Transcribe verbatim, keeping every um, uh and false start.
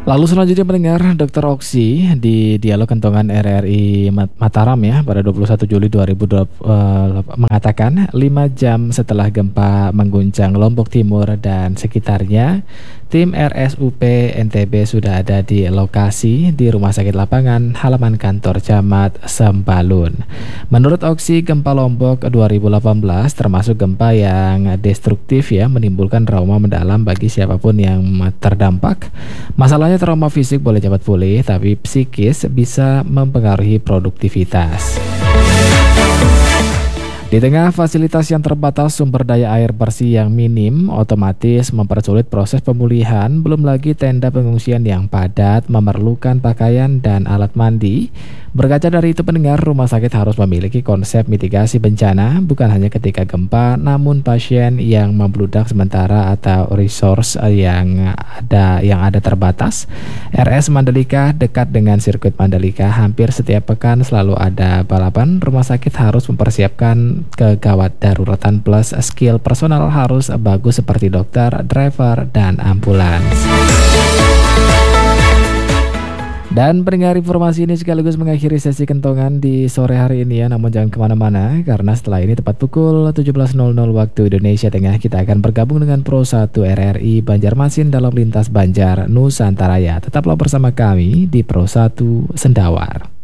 Lalu selanjutnya pendengar, Dokter Oksi di Dialog Kentongan R R I Mat- Mataram ya pada dua puluh satu Juli dua ribu dua puluh eh, mengatakan lima jam setelah gempa mengguncang Lombok Timur dan sekitarnya, tim R S U P N T B sudah ada di lokasi di Rumah Sakit Lapangan halaman kantor Camat Sembalun. Menurut Oksi, gempa Lombok dua ribu delapan belas termasuk gempa yang destruktif ya, menimbulkan trauma mendalam bagi siapapun yang terdampak. Masalahnya trauma fisik boleh cepat pulih, tapi psikis bisa mempengaruhi produktivitas. Di tengah fasilitas yang terbatas, sumber daya air bersih yang minim otomatis mempersulit proses pemulihan, belum lagi tenda pengungsian yang padat, memerlukan pakaian dan alat mandi. Berkaca dari itu pendengar, rumah sakit harus memiliki konsep mitigasi bencana, bukan hanya ketika gempa, namun pasien yang membludak sementara atau resource yang ada yang ada terbatas. R S Mandalika dekat dengan sirkuit Mandalika, hampir setiap pekan selalu ada balapan. Rumah sakit harus mempersiapkan kegawat daruratan plus skill personal harus bagus seperti dokter, driver, dan ambulans. Dan pendengar, informasi ini sekaligus mengakhiri sesi kentongan di sore hari ini ya. Namun jangan kemana-mana, karena setelah ini tepat pukul tujuh belas nol nol waktu Indonesia Tengah, kita akan bergabung dengan Pro satu R R I Banjarmasin dalam lintas Banjar Nusantara ya. Tetaplah bersama kami di Pro satu Sendawar.